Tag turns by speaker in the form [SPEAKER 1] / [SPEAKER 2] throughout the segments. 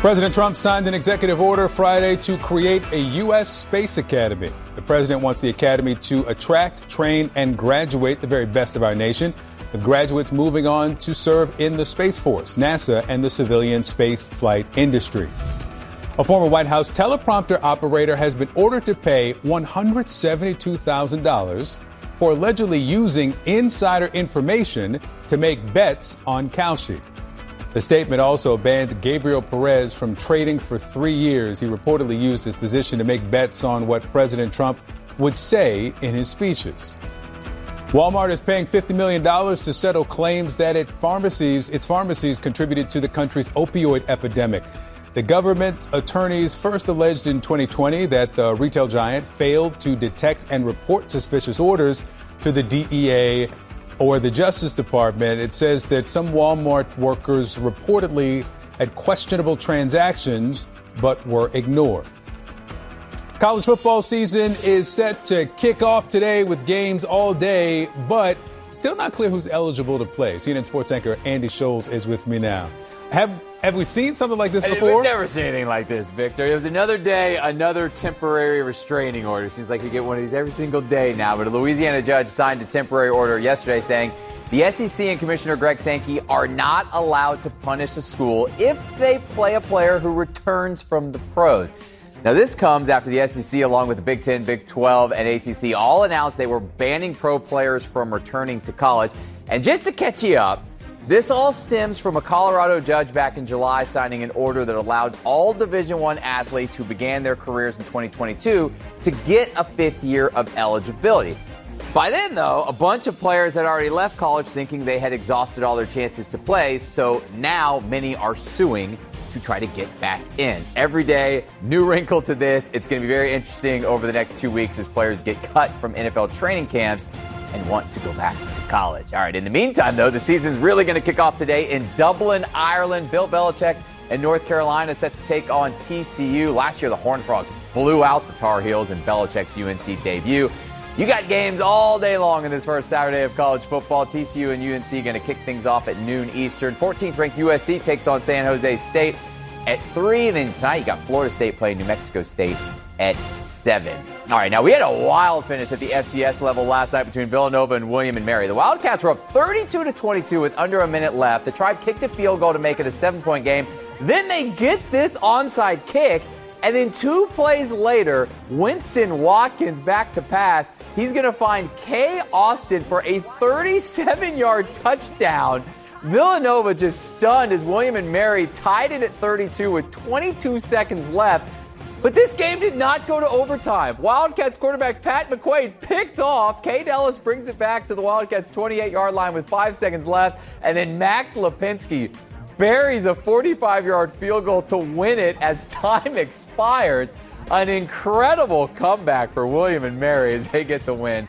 [SPEAKER 1] President Trump signed an executive order Friday to create a U.S. Space Academy. The president wants the academy to attract, train, and graduate the very best of our nation, with graduates moving on to serve in the Space Force, NASA, and the civilian space flight industry. A former White House teleprompter operator has been ordered to pay $172,000 for allegedly using insider information to make bets on Kalshi. The statement also banned Gabriel Perez from trading for 3 years. He reportedly used his position to make bets on what President Trump would say in his speeches. Walmart is paying $50 million to settle claims that its pharmacies contributed to the country's opioid epidemic. The government attorneys first alleged in 2020 that the retail giant failed to detect and report suspicious orders to the DEA or the Justice Department. It says that some Walmart workers reportedly had questionable transactions but were ignored. College football season is set to kick off today with games all day, but still not clear who's eligible to play. CNN sports anchor Andy Scholes is with me now. Have we seen something like this before?
[SPEAKER 2] We've never seen anything like this, Victor. It was another day, another temporary restraining order. Seems like we get one of these every single day now. But a Louisiana judge signed a temporary order yesterday saying the SEC and Commissioner Greg Sankey are not allowed to punish a school if they play a player who returns from the pros. Now, this comes after the SEC, along with the Big Ten, Big 12, and ACC, all announced they were banning pro players from returning to college. And just to catch you up, this all stems from a Colorado judge back in July signing an order that allowed all Division I athletes who began their careers in 2022 to get a fifth year of eligibility. By then, though, a bunch of players had already left college thinking they had exhausted all their chances to play, so now many are suing to try to get back in. Every day, new wrinkle to this. It's going to be very interesting over the next 2 weeks as players get cut from NFL training camps and want to go back to college. All right, in the meantime, though, the season's really going to kick off today in Dublin, Ireland. Bill Belichick and North Carolina set to take on TCU. Last year, the Horned Frogs blew out the Tar Heels in Belichick's UNC debut. You got games all day long in this first Saturday of college football. TCU and UNC going to kick things off at noon Eastern. 14th-ranked USC takes on San Jose State at 3. And then tonight, you got Florida State playing New Mexico State at 7. All right, now we had a wild finish at the FCS level last night between Villanova and William and Mary. The Wildcats were up 32-22 with under a minute left. The Tribe kicked a field goal to make it a 7-point game. Then they get this onside kick, and then 2 plays later, Winston Watkins back to pass. He's going to find Kay Austin for a 37-yard touchdown. Villanova just stunned as William and Mary tied it at 32 with 22 seconds left. But this game did not go to overtime. Wildcats quarterback Pat McQuaid picked off. Kay Ellis brings it back to the Wildcats' 28-yard line with 5 seconds left. And then Max Lipinski buries a 45-yard field goal to win it as time expires. An incredible comeback for William and Mary as they get the win,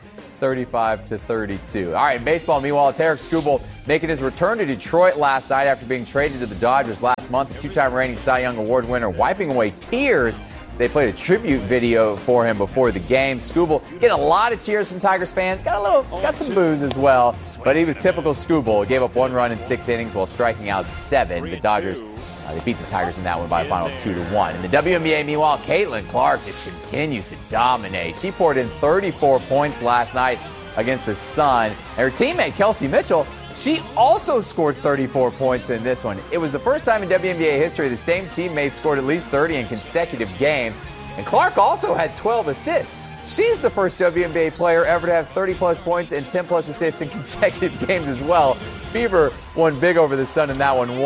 [SPEAKER 2] 35-32. All right, in baseball, meanwhile, Tarek Skubal making his return to Detroit last night after being traded to the Dodgers last month. The 2-time reigning Cy Young Award winner wiping away tears. They played a tribute video for him before the game. Skubal getting a lot of cheers from Tigers fans. Got some boos as well. But he was typical Skubal. He gave up 1 run in 6 innings while striking out 7. The Dodgers, they beat the Tigers in that one by a final 2-1. In the WNBA, meanwhile, Caitlin Clark just continues to dominate. She poured in 34 points last night against the Sun. And her teammate, Kelsey Mitchell, she also scored 34 points in this one. It was the first time in WNBA history the same teammate scored at least 30 in consecutive games. And Clark also had 12 assists. She's the first WNBA player ever to have 30-plus points and 10-plus assists in consecutive games as well. Fever won big over the Sun in that one,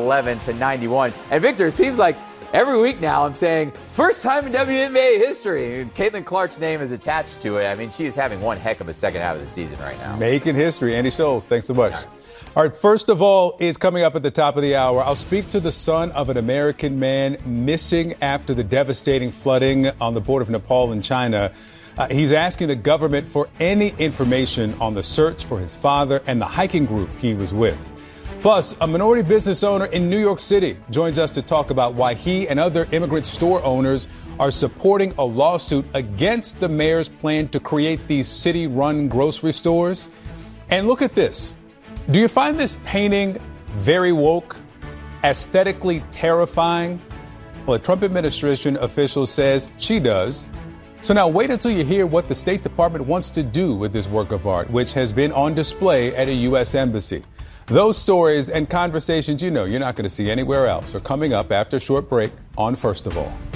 [SPEAKER 2] 111-91. And Victor, it seems like every week now I'm saying, first time in WNBA history. And Caitlin Clark's name is attached to it. I mean, she is having one heck of a second half of the season right now.
[SPEAKER 1] Making history. Andy Scholes, thanks so much. All right, first of all is coming up at the top of the hour. I'll speak to the son of an American man missing after the devastating flooding on the border of Nepal and China. He's asking the government for any information on the search for his father and the hiking group he was with. Plus, a minority business owner in New York City joins us to talk about why he and other immigrant store owners are supporting a lawsuit against the mayor's plan to create these city-run grocery stores. And look at this. Do you find this painting very woke, aesthetically terrifying? Well, a Trump administration official says she does. So now wait until you hear what the State Department wants to do with this work of art, which has been on display at a U.S. embassy. Those stories and conversations you're not going to see anywhere else are coming up after a short break on First of All.